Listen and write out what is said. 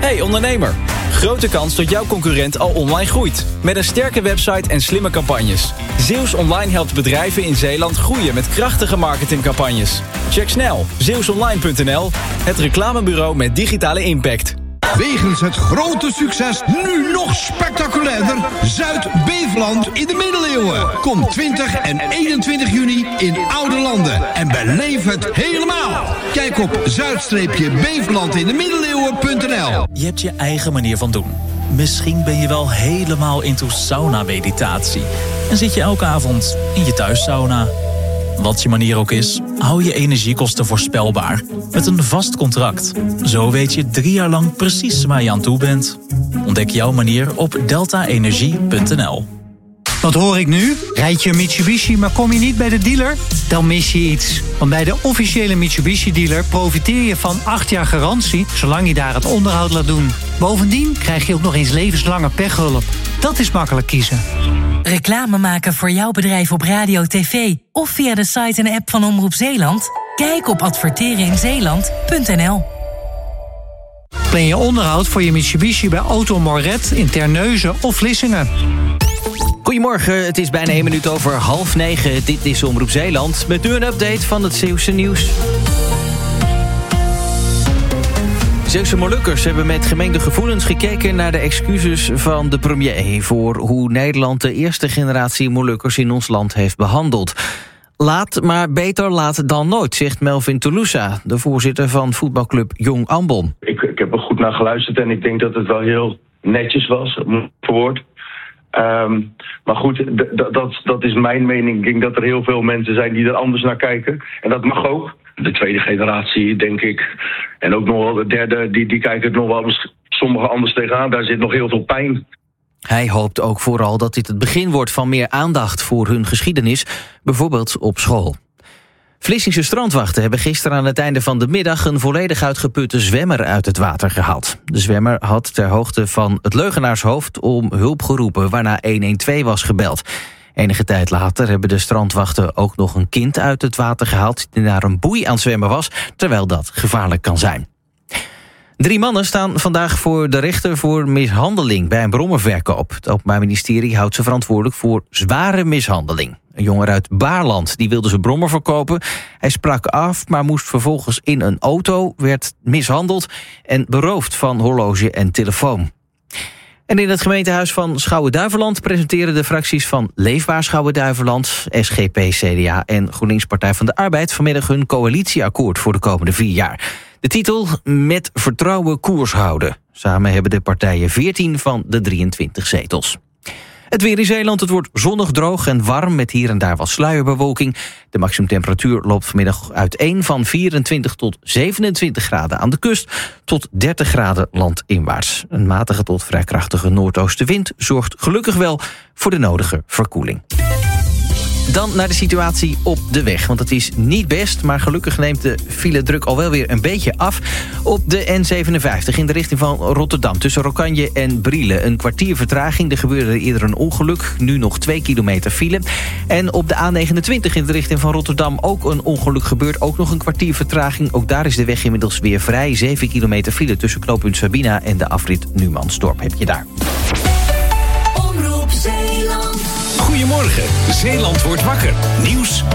Hey ondernemer, grote kans dat jouw concurrent al online groeit. Met een sterke website en slimme campagnes. Zeeuws Online helpt bedrijven in Zeeland groeien met krachtige marketingcampagnes. Check snel zeeuwsonline.nl, het reclamebureau met digitale impact. Wegens het grote succes nu nog spectaculairder Zuid-Beveland in de middeleeuwen. Kom 20 en 21 juni in Oude Landen en beleef het helemaal. Kijk op zuid-bevelandindemiddeleeuwen.nl. Je hebt je eigen manier van doen. Misschien ben je wel helemaal into sauna-meditatie en zit je elke avond in je thuissauna. Wat je manier ook is, hou je energiekosten voorspelbaar. Met een vast contract. Zo weet je 3 jaar lang precies waar je aan toe bent. Ontdek jouw manier op deltaenergie.nl. Wat hoor ik nu? Rijd je een Mitsubishi, maar kom je niet bij de dealer? Dan mis je iets. Want bij de officiële Mitsubishi-dealer profiteer je van 8 jaar garantie, zolang je daar het onderhoud laat doen. Bovendien krijg je ook nog eens levenslange pechhulp. Dat is makkelijk kiezen. Reclame maken voor jouw bedrijf op radio, tv of via de site en app van Omroep Zeeland? Kijk op advertereninzeeland.nl. Plan je onderhoud voor je Mitsubishi bij Auto Moret in Terneuzen of Vlissingen. Goedemorgen, het is bijna 1 minuut over 8:30. Dit is Omroep Zeeland met nu een update van het Zeeuwse nieuws. Zeeuwse Molukkers hebben met gemengde gevoelens gekeken naar de excuses van de premier voor hoe Nederland de eerste generatie Molukkers in ons land heeft behandeld. Laat, maar beter laat dan nooit, zegt Melvin Toulousa, de voorzitter van voetbalclub Jong Ambon. Ik heb er goed naar geluisterd en ik denk dat het wel heel netjes was, verwoord. Maar goed, dat is mijn mening. Ik denk dat er heel veel mensen zijn die er anders naar kijken. En dat mag ook. De tweede generatie, denk ik. En ook nog wel de derde, die kijken er nog wel sommigen anders tegenaan. Daar zit nog heel veel pijn. Hij hoopt ook vooral dat dit het begin wordt van meer aandacht voor hun geschiedenis, bijvoorbeeld op school. Vlissingse strandwachten hebben gisteren aan het einde van de middag een volledig uitgeputte zwemmer uit het water gehaald. De zwemmer had ter hoogte van het Leugenaarshoofd om hulp geroepen, waarna 112 was gebeld. Enige tijd later hebben de strandwachten ook nog een kind uit het water gehaald die naar een boei aan het zwemmen was, terwijl dat gevaarlijk kan zijn. 3 mannen staan vandaag voor de rechter voor mishandeling bij een brommerverkoop. Het Openbaar Ministerie houdt ze verantwoordelijk voor zware mishandeling. Een jongen uit Baarland die wilde zijn brommer verkopen. Hij sprak af, maar moest vervolgens in een auto, werd mishandeld en beroofd van horloge en telefoon. En in het gemeentehuis van Schouwen-Duiveland presenteren de fracties van Leefbaar Schouwen-Duiveland, SGP, CDA en GroenLinks Partij van de Arbeid vanmiddag hun coalitieakkoord voor de komende 4 jaar. De titel Met vertrouwen koers houden. Samen hebben de partijen 14 van de 23 zetels. Het weer in Zeeland, het wordt zonnig, droog en warm met hier en daar wat sluierbewolking. De maximumtemperatuur loopt vanmiddag uiteen van 24 tot 27 graden aan de kust tot 30 graden landinwaarts. Een matige tot vrij krachtige noordoostenwind zorgt gelukkig wel voor de nodige verkoeling. Dan naar de situatie op de weg, want het is niet best, maar gelukkig neemt de filedruk al wel weer een beetje af. Op de N57 in de richting van Rotterdam tussen Rokanje en Brielen. Een kwartier vertraging, er gebeurde eerder een ongeluk, nu nog 2 kilometer file. En op de A29 in de richting van Rotterdam ook een ongeluk gebeurd, ook nog een kwartier vertraging. Ook daar is de weg inmiddels weer vrij, 7 kilometer file tussen knooppunt Sabina en de afrit Numansdorp heb je daar. Goedemorgen, Zeeland wordt wakker. Nieuws